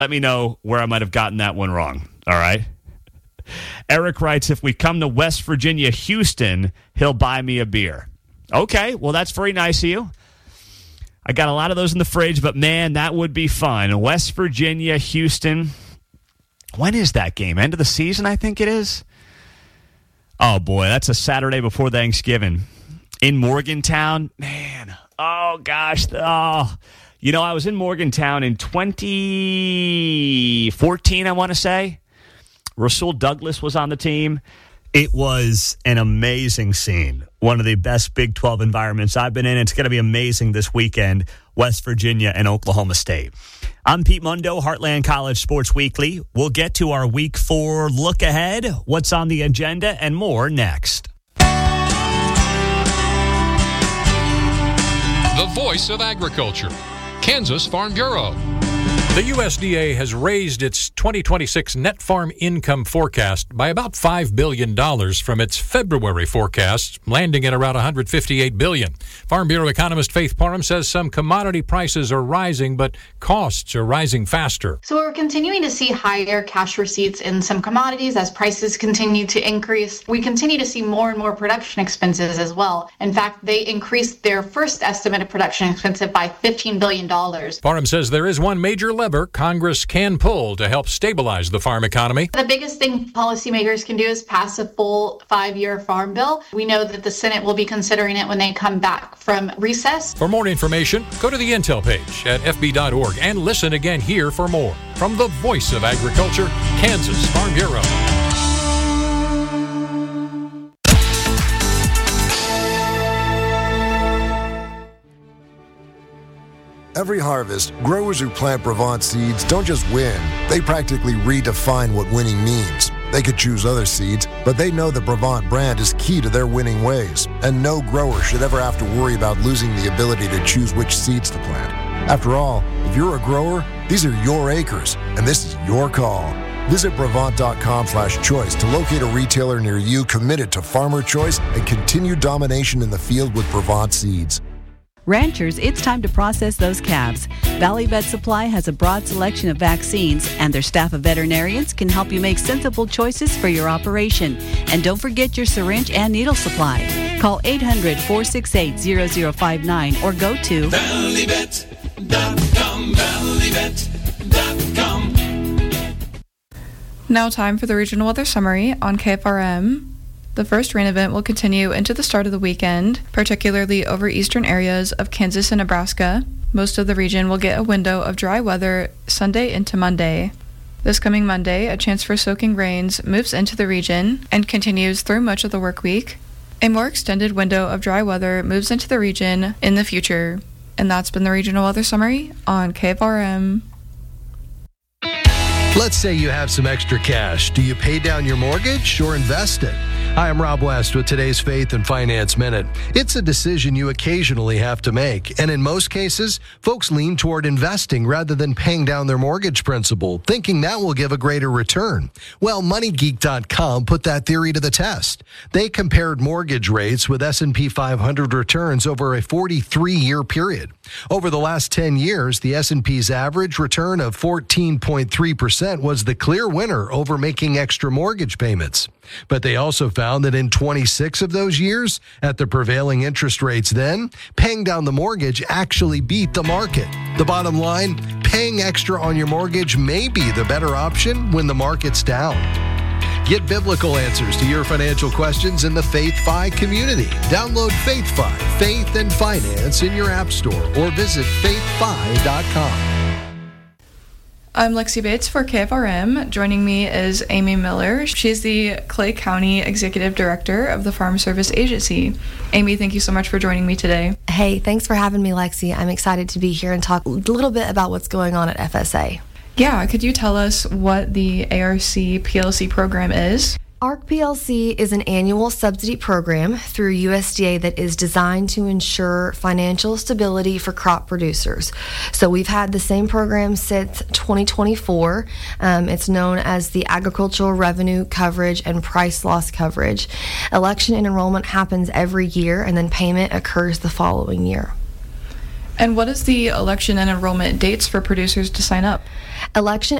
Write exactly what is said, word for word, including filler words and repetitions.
let me know where I might have gotten that one wrong. All right? Eric writes, if we come to West Virginia, Houston, he'll buy me a beer. Okay, well, that's very nice of you. I got a lot of those in the fridge, but, man, that would be fun. West Virginia, Houston. When is that game? End of the season, I think it is? Oh, boy, that's a Saturday before Thanksgiving. In Morgantown, man, oh, gosh. Oh, you know, I was in Morgantown in twenty fourteen, I want to say. Rasul Douglas was on the team. It was an amazing scene. One of the best Big twelve environments I've been in. It's going to be amazing this weekend, West Virginia and Oklahoma State. I'm Pete Mundo, Heartland College Sports Weekly. We'll get to our Week four look ahead, what's on the agenda, and more next. The voice of agriculture, Kansas Farm Bureau. The U S D A has raised its twenty twenty-six net farm income forecast by about five billion dollars from its February forecast, landing at around one hundred fifty-eight billion dollars. Farm Bureau economist Faith Parham says some commodity prices are rising, but costs are rising faster. So we're continuing to see higher cash receipts in some commodities as prices continue to increase. We continue to see more and more production expenses as well. In fact, they increased their first estimate of production expense by fifteen billion dollars. Parham says there is one major lever Congress can pull to help stabilize the farm economy. The biggest thing policymakers can do is pass a full five-year farm bill. We know that the Senate will be considering it when they come back from recess. For more information, go to the Intel page at f b dot org and listen again here for more. From the voice of agriculture, Kansas Farm Bureau. Every harvest, growers who plant Brevant seeds don't just win, they practically redefine what winning means. They could choose other seeds, but they know the Brevant brand is key to their winning ways, and no grower should ever have to worry about losing the ability to choose which seeds to plant. After all, if you're a grower, these are your acres, and this is your call. Visit Brevant.com slash choice to locate a retailer near you committed to farmer choice and continued domination in the field with Brevant seeds. Ranchers, it's time to process those calves. Valley Vet Supply has a broad selection of vaccines, and their staff of veterinarians can help you make sensible choices for your operation. And don't forget your syringe and needle supply. Call eight hundred, four six eight, zero zero five nine or go to valley vet dot com, valley vet dot com. Now time for the regional weather summary on K F R M. The first rain event will continue into the start of the weekend, particularly over eastern areas of Kansas and Nebraska. Most of the region will get a window of dry weather Sunday into Monday. This coming Monday, a chance for soaking rains moves into the region and continues through much of the work week. A more extended window of dry weather moves into the region in the future. And that's been the regional weather summary on K F R M. Let's say you have some extra cash. Do you pay down your mortgage or invest it? Hi, I'm Rob West with today's Faith and Finance Minute. It's a decision you occasionally have to make, and in most cases, folks lean toward investing rather than paying down their mortgage principal, thinking that will give a greater return. Well, Money Geek dot com put that theory to the test. They compared mortgage rates with S and P five hundred returns over a forty-three year period. Over the last ten years, the S and P's average return of fourteen point three percent was the clear winner over making extra mortgage payments. But they also found that in twenty-six of those years, at the prevailing interest rates then, paying down the mortgage actually beat the market. The bottom line, paying extra on your mortgage may be the better option when the market's down. Get biblical answers to your financial questions in the Faith Fi community. Download Faith Fi, Faith and Finance in your app store or visit faith fi dot com. I'm Lexi Bates for K F R M. Joining me is Amy Miller. She's the Clay County Executive Director of the Farm Service Agency. Amy, thank you so much for joining me today. Hey, thanks for having me, Lexi. I'm excited to be here and talk a little bit about what's going on at F S A. Yeah, could you tell us what the A R C P L C program is? A R C P L C is an annual subsidy program through U S D A that is designed to ensure financial stability for crop producers. So we've had the same program since twenty twenty-four. Um, it's known as the Agricultural Revenue Coverage and Price Loss Coverage. Election and enrollment happens every year, and then payment occurs the following year. And what is the election and enrollment dates for producers to sign up? Election